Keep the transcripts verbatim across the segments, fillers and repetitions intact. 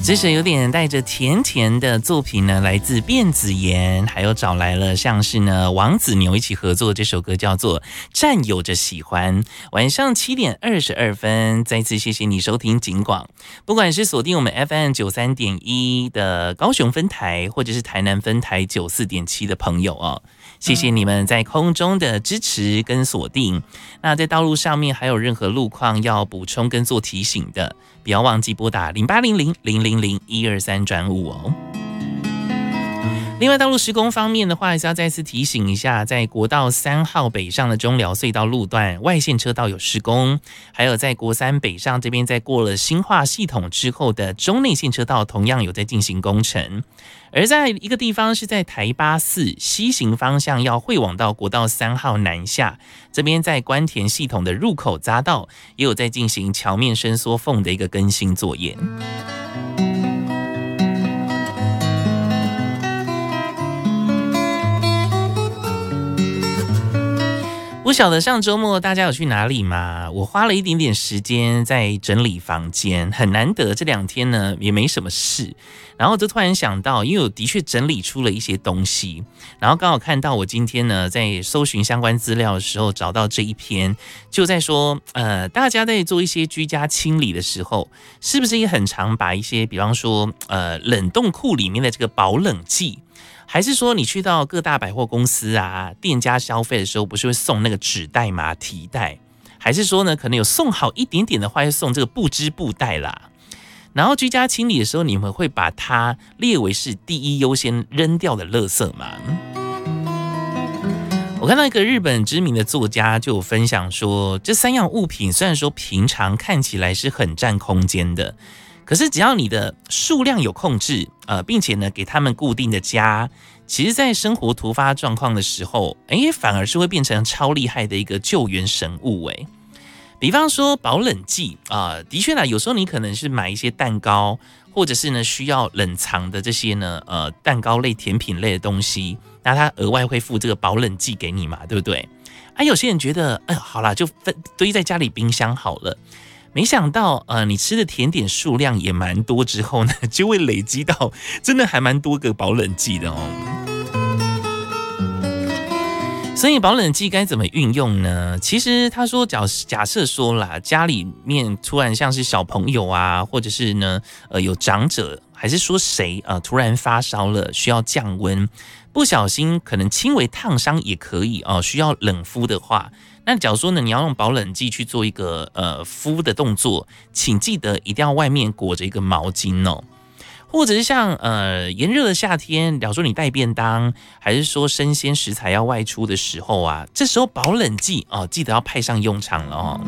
这首有点带着甜甜的作品呢，来自卞子妍，还有找来了像是呢王子牛一起合作的这首歌叫做《占有着喜欢》。晚上七点二十二分，再次谢谢你收听警广，不管是锁定我们 F M 九三点一的高雄分台，或者是台南分台九四点七的朋友哦。谢谢你们在空中的支持跟锁定。那在道路上面还有任何路况要补充跟做提醒的，不要忘记拨打零八零零零零零一二三转五哦。另外，道路施工方面的话，还是要再次提醒一下，在国道三号北上的中寮隧道路段外线车道有施工，还有在国三北上这边，在过了新化系统之后的中内线车道同样有在进行工程。而在一个地方是在台八四西行方向要汇往到国道三号南下，这边在关田系统的入口匝道也有在进行桥面伸缩缝的一个更新作业。不晓得上周末大家有去哪里吗？我花了一点点时间在整理房间，很难得这两天呢也没什么事，然后就突然想到，因为我的确整理出了一些东西，然后刚好看到我今天呢在搜寻相关资料的时候找到这一篇，就在说呃大家在做一些居家清理的时候，是不是也很常把一些比方说呃冷冻库里面的这个保冷剂，还是说你去到各大百货公司啊店家消费的时候，不是会送那个纸袋吗？提袋，还是说呢可能有送好一点点的话，会送这个不织布袋啦。然后居家清理的时候，你们会把它列为是第一优先扔掉的垃圾吗？我看到一个日本知名的作家就有分享说，这三样物品虽然说平常看起来是很占空间的，可是只要你的数量有控制，呃，并且呢给他们固定的家，其实在生活突发状况的时候，哎，反而是会变成超厉害的一个救援神物哎。比方说保冷剂啊、呃，的确啦，有时候你可能是买一些蛋糕，或者是呢需要冷藏的这些呢呃蛋糕类、甜品类的东西，那他额外会附这个保冷剂给你嘛，对不对？啊，有些人觉得，哎、呃，好啦，就分堆在家里冰箱好了。没想到，呃，你吃的甜点数量也蛮多之后呢，就会累积到真的还蛮多个保冷剂的哦。所以保冷剂该怎么运用呢？其实他说假假设说啦，家里面突然像是小朋友啊，或者是呢呃有长者，还是说谁呃突然发烧了，需要降温，不小心可能轻微烫伤也可以哦、呃，需要冷敷的话。那假如说呢，你要用保冷剂去做一个呃敷的动作，请记得一定要外面裹着一个毛巾哦。或者是像呃炎热的夏天，假如说你带便当，还是说生鲜食材要外出的时候啊，这时候保冷剂哦，记得要派上用场了哦。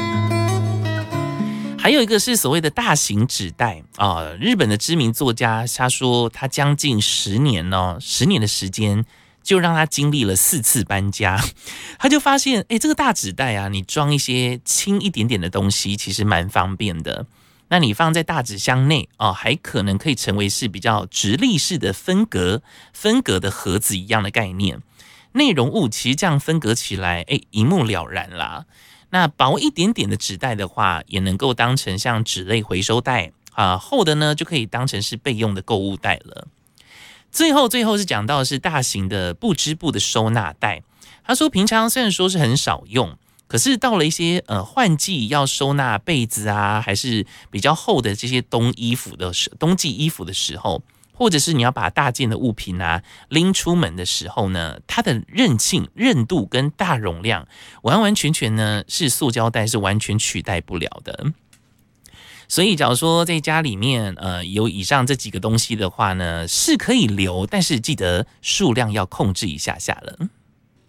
还有一个是所谓的大型纸袋啊、哦，日本的知名作家他说，他将近十年哦，十年的时间。就让他经历了四次搬家，他就发现，哎，这个大纸袋啊，你装一些轻一点点的东西，其实蛮方便的。那你放在大纸箱内哦，还可能可以成为是比较直立式的分隔分隔的盒子一样的概念。内容物其实这样分隔起来，哎，一目了然啦。那薄一点点的纸袋的话，也能够当成像纸类回收袋啊，厚的呢就可以当成是备用的购物袋了。最后，最后是讲到的是大型的不织布的收纳袋。他说，平常虽然说是很少用，可是到了一些呃换季要收纳被子啊，还是比较厚的这些冬衣服的时冬季衣服的时候，或者是你要把大件的物品啊拎出门的时候呢，它的韧性、韧度跟大容量，完完全全呢是塑胶袋是完全取代不了的。所以假如说在家里面呃有以上这几个东西的话呢，是可以留，但是记得数量要控制一下下了。